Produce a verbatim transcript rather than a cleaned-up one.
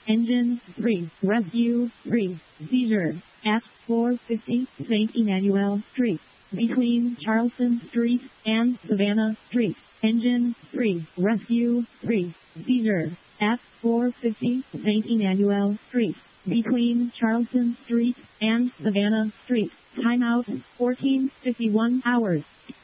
Engine three. Rescue three. Seizure at four fifty Saint Emmanuel Street, between Charleston Street and Savannah Street. Engine three. Rescue three. Seizure at four fifty Saint Emmanuel Street, between Charleston Street and Savannah Street. Timeout fourteen fifty-one hours.